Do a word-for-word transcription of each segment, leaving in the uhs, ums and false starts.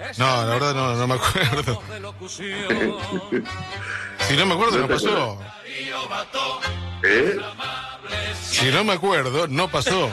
No, la verdad no, no me acuerdo. Si no me acuerdo, no pasó. ¿Eh? Si no me acuerdo, no pasó.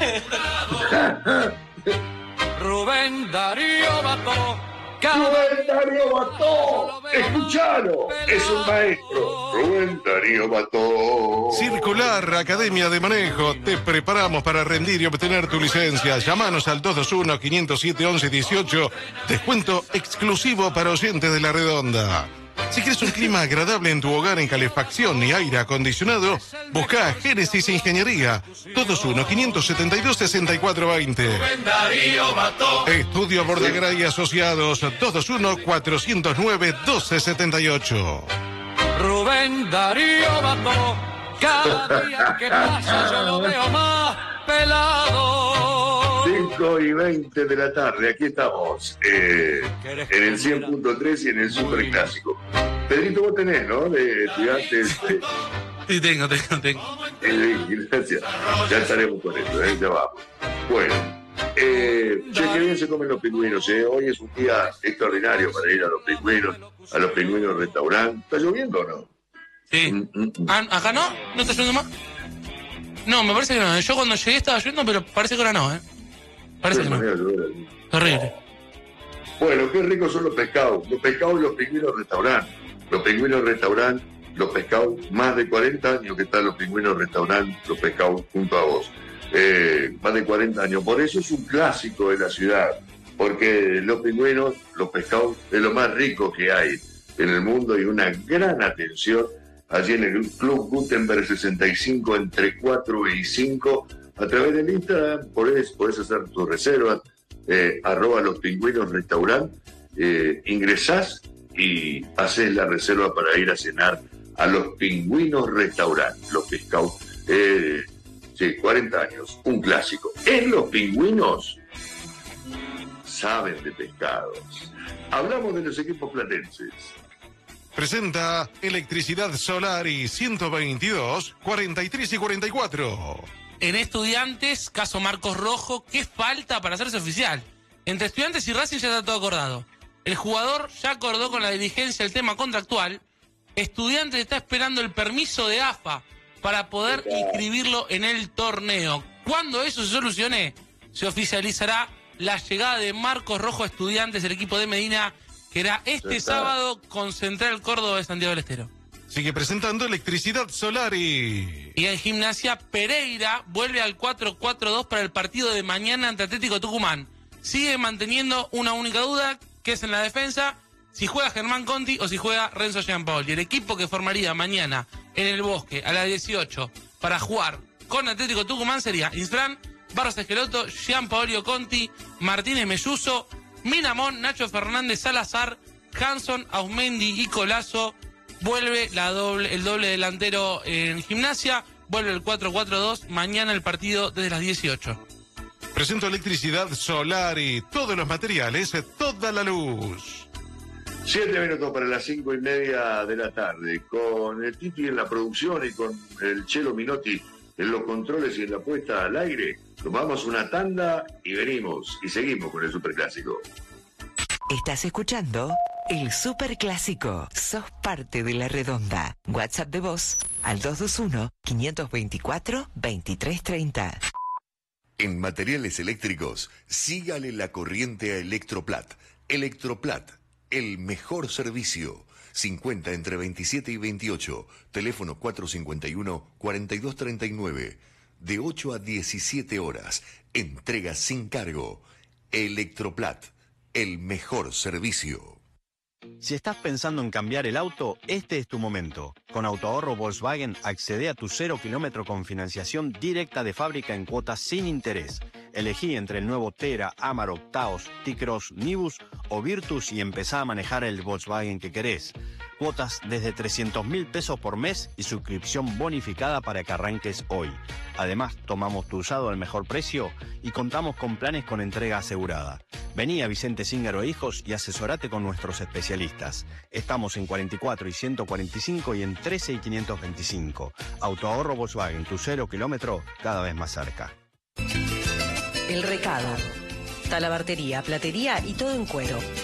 Rubén Darío Bató. Rubén Darío Bató. Escuchalo. Es un maestro. Rubén Darío Bató. Circular Academia de Manejo. Te preparamos para rendir y obtener tu licencia. Llámanos al dos dos uno, cinco cero siete, once dieciocho. Descuento exclusivo para oyentes de La Redonda. Si quieres un clima agradable en tu hogar en calefacción y aire acondicionado, busca Génesis Ingeniería. dos dos uno, cinco siete dos, seis cuatro dos cero. Estudio Bordagrá y Asociados. dos dos uno, cuatro cero nueve, uno dos siete ocho. Rubén Darío Bató. Cada día que pasa yo lo veo más pelado. cinco y veinte de la tarde, aquí estamos, eh, en el cien punto tres y en el Superclásico. Pedrito, vos tenés, ¿no? De estudiantes. De... Sí, tengo, tengo, tengo. Eh, gracias. Ya estaremos con eso, ¿eh? Ya vamos. Bueno, eh, che, qué bien se comen los pingüinos, ¿eh? Hoy es un día extraordinario para ir a los pingüinos, a los pingüinos restaurante. ¿Está lloviendo o no? Sí. Mm, mm, mm. Ah, ¿acá no? ¿No está lloviendo más? No, me parece que no. Yo cuando llegué estaba lloviendo, pero parece que ahora no, ¿eh? Parece que no. Horrible. Bueno, qué ricos son los pescados. Los pescados y los pingüinos restaurante. Los pingüinos restaurante, los pescados, más de cuarenta años que están los pingüinos restaurante, los pescados junto a vos. Eh, más de cuarenta años. Por eso es un clásico de la ciudad. Porque los pingüinos, los pescados, es lo más rico que hay en el mundo y una gran atención allí en el Club Gutenberg sesenta y cinco entre cuatro y cinco. A través del Instagram podés, podés hacer tus reservas, eh, arroba los pingüinos restaurant, eh, ingresás y haces la reserva para ir a cenar a los pingüinos restaurant, los pescados, eh, sí, cuarenta años, un clásico. En los pingüinos saben de pescados. Hablamos de los equipos platenses. Presenta Electricidad Solar y ciento veintidós, cuarenta y tres y cuarenta y cuatro. En Estudiantes, caso Marcos Rojo, ¿qué falta para hacerse oficial? Entre Estudiantes y Racing ya está todo acordado. El jugador ya acordó con la dirigencia el tema contractual. Estudiantes está esperando el permiso de A F A para poder inscribirlo en el torneo. Cuando eso se solucione, se oficializará la llegada de Marcos Rojo a Estudiantes, el equipo de Medina, que era este sábado con Central Córdoba de Santiago del Estero. Sigue presentando Electricidad Solar y... Y en Gimnasia, Pereira vuelve al cuatro cuatro dos para el partido de mañana ante Atlético Tucumán. Sigue manteniendo una única duda, que es en la defensa, si juega Germán Conti o si juega Renzo Giampaoli. El equipo que formaría mañana en el Bosque a las dieciocho para jugar con Atlético Tucumán sería Insfran, Barros Esqueloto, Giampaoli o Conti, Martínez Melluso, Minamón, Nacho Fernández, Salazar, Hanson, Ausmendi y Colazo. Vuelve la doble, el doble delantero en Gimnasia, vuelve el cuatro cuatro dos, mañana el partido desde las dieciocho. Presento Electricidad Solar y todos los materiales, toda la luz. Siete minutos para las cinco y media de la tarde, con el Titi en la producción y con el Chelo Minotti en los controles y en la puesta al aire. Tomamos una tanda y venimos y seguimos con el Superclásico. Estás escuchando el Superclásico. Sos parte de La Redonda. WhatsApp de voz al dos dos uno, cinco dos cuatro, dos tres tres cero. En materiales eléctricos, sígale la corriente a Electroplat. Electroplat, el mejor servicio. cincuenta entre veintisiete y veintiocho. Teléfono cuatro cinco uno, cuatro dos tres nueve. De ocho a diecisiete horas. Entrega sin cargo. Electroplat, el mejor servicio. Si estás pensando en cambiar el auto, este es tu momento. Con Autoahorro Volkswagen accede a tu cero kilómetro con financiación directa de fábrica en cuotas sin interés. Elegí entre el nuevo Tera, Amarok, Taos, T-Cross, Nibus o Virtus y empezá a manejar el Volkswagen que querés. Cuotas desde trescientos mil pesos por mes y suscripción bonificada para que arranques hoy. Además, tomamos tu usado al mejor precio y contamos con planes con entrega asegurada. Vení a Vicente Zíngaro e Hijos y asesorate con nuestros especialistas. Estamos en cuarenta y cuatro y ciento cuarenta y cinco y en trece y quinientos veinticinco. Autoahorro Volkswagen, tu cero kilómetro cada vez más cerca. El Recado. Talabartería, platería y todo en cuero.